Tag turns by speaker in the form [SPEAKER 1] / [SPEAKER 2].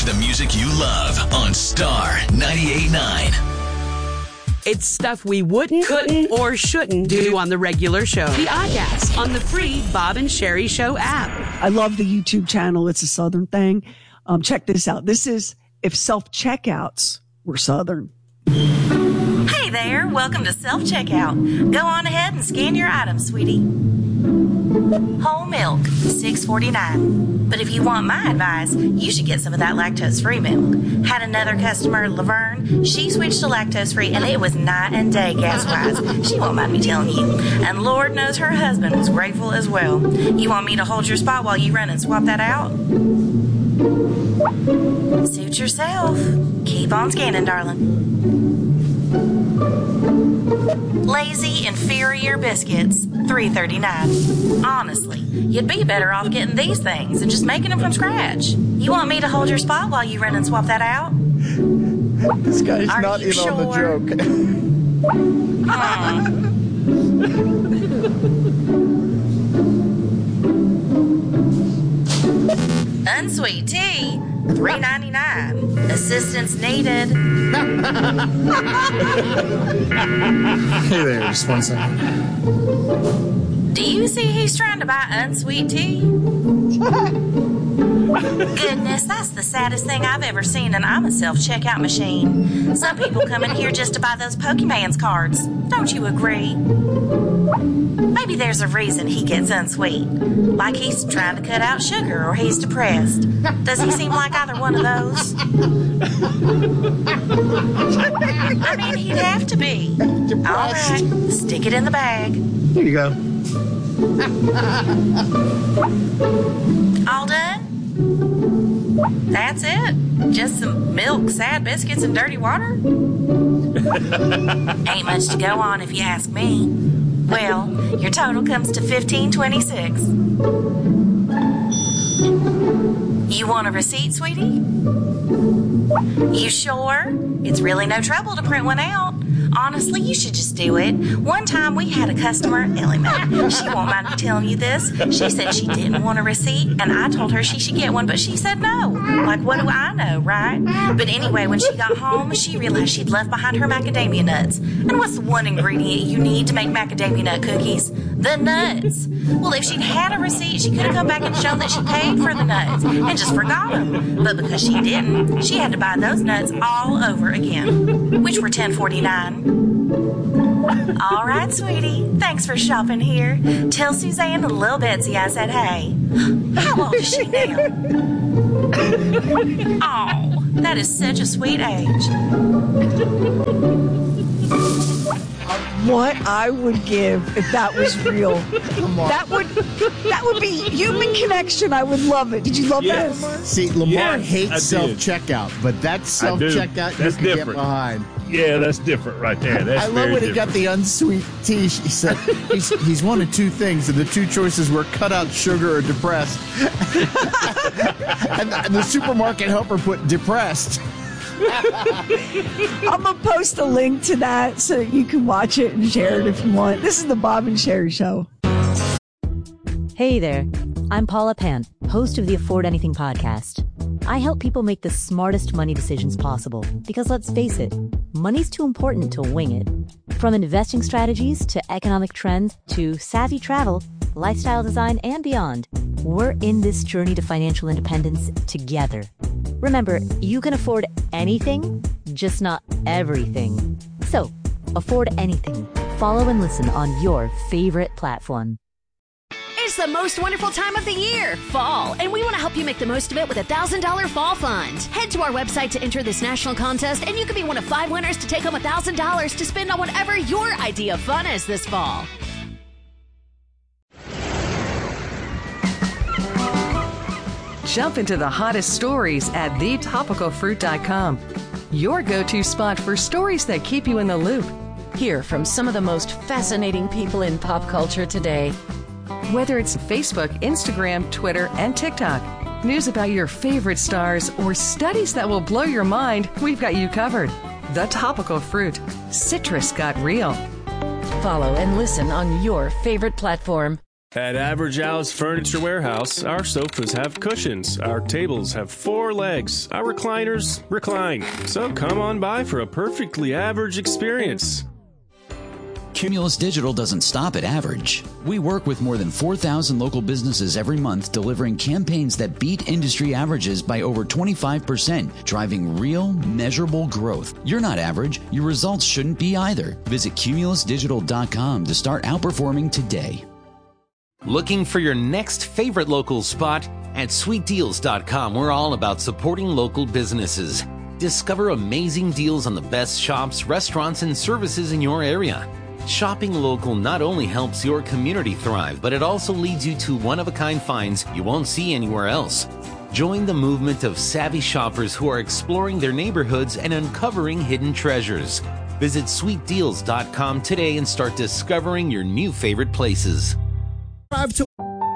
[SPEAKER 1] the music you love on Star 98.9.
[SPEAKER 2] It's stuff we wouldn't, couldn't, or shouldn't do on the regular show. The Oddcast on the free Bob and Sherry Show app.
[SPEAKER 3] I love the YouTube channel. It's a Southern thing. Check this out. This is if self-checkouts were Southern.
[SPEAKER 4] Hey there. Welcome to Self-Checkout. Go on ahead and scan your items, sweetie. Whole milk, $6.49. But if you want my advice, you should get some of that lactose-free milk. Had another customer, Laverne. She switched to lactose-free, and it was night and day gas-wise. She won't mind me telling you. And Lord knows her husband was grateful as well. You want me to hold your spot while you run and swap that out? Suit yourself. Keep on scanning, darling. Lazy Inferior Biscuits, $3.39. Honestly, you'd be better off getting these things and just making them from scratch. You want me to hold your spot while you run and swap that out?
[SPEAKER 5] This guy's not in
[SPEAKER 4] sure?
[SPEAKER 5] on the joke.
[SPEAKER 4] Unsweet tea, $3.99. Assistance needed.
[SPEAKER 5] Hey there, just 1 second.
[SPEAKER 4] Do you see he's trying to buy unsweet tea? Goodness, that's the saddest thing I've ever seen, and I'm a self-checkout machine. Some people come in here just to buy those Pokemon's cards. Don't you agree? Maybe there's a reason he gets unsweet. Like he's trying to cut out sugar or he's depressed. Does he seem like either one of those? I mean, he'd have to be. Depressed. All right, stick it in the bag.
[SPEAKER 5] Here you go.
[SPEAKER 4] All done? That's it? Just some milk, sad biscuits, and dirty water? Ain't much to go on if you ask me. Well, your total comes to $15.26. You want a receipt, sweetie? You sure? It's really no trouble to print one out. Honestly, you should just do it. One time we had a customer, Ellie Mae. She won't mind me telling you this. She said she didn't want a receipt, and I told her she should get one, but she said no. Like, what do I know, right? But anyway, when she got home, she realized she'd left behind her macadamia nuts. And what's the one ingredient you need to make macadamia nut cookies? The nuts. Well, if she'd had a receipt, she could have come back and shown that she paid for the nuts and just forgot them. But because she didn't, she had to buy those nuts all over again, which were $10.49. All right, sweetie. Thanks for shopping here. Tell Suzanne and little Betsy I said hey. How old is she now? Oh, that is such a sweet age.
[SPEAKER 3] What I would give if that was real.
[SPEAKER 5] Come on.
[SPEAKER 3] That would be human connection. I would love it. Did you love that?
[SPEAKER 5] See, Lamar hates
[SPEAKER 6] I did.
[SPEAKER 5] self-checkout, but that's self-checkout you can get behind.
[SPEAKER 6] Yeah, that's different right there. That's
[SPEAKER 5] I love when he got the unsweet tea. She said he's one of two things, and the two choices were cut out sugar or depressed. and the supermarket helper put depressed.
[SPEAKER 3] I'm going to post a link to that so you can watch it and share it if you want. This is the Bob and Sherry Show.
[SPEAKER 7] Hey there. I'm Paula Pant, host of the Afford Anything podcast. I help people make the smartest money decisions possible because, let's face it, money's too important to wing it. From investing strategies to economic trends to savvy travel, lifestyle design, and beyond, we're in this journey to financial independence together. Remember, you can afford anything, just not everything. So, afford anything. Follow and listen on your favorite platform.
[SPEAKER 8] It's the most wonderful time of the year, fall, and we want to help you make the most of it with a $1,000 fall fund. Head to our website to enter this national contest, and you could be one of 5 winners to take home $1,000 to spend on whatever your idea of fun is this fall.
[SPEAKER 9] Jump into the hottest stories at thetopicalfruit.com. Your go-to spot for stories that keep you in the loop.
[SPEAKER 10] Hear from some of the most fascinating people in pop culture today.
[SPEAKER 9] Whether it's Facebook, Instagram, Twitter, and TikTok, news about your favorite stars, or studies that will blow your mind, we've got you covered. The Topical Fruit. Citrus got real.
[SPEAKER 10] Follow and listen on your favorite platform.
[SPEAKER 11] At Average Al's Furniture Warehouse, our sofas have cushions, our tables have 4 legs, our recliners recline. So come on by for a perfectly average experience.
[SPEAKER 12] Cumulus Digital doesn't stop at average. We work with more than 4,000 local businesses every month, delivering campaigns that beat industry averages by over 25%, driving real, measurable growth. You're not average. Your results shouldn't be either. Visit cumulusdigital.com to start outperforming today.
[SPEAKER 13] Looking for your next favorite local spot? At sweetdeals.com, we're all about supporting local businesses. Discover amazing deals on the best shops, restaurants, and services in your area. Shopping local not only helps your community thrive, but it also leads you to one-of-a-kind finds you won't see anywhere else. Join the movement of savvy shoppers who are exploring their neighborhoods and uncovering hidden treasures. Visit sweetdeals.com today and start discovering your new favorite places.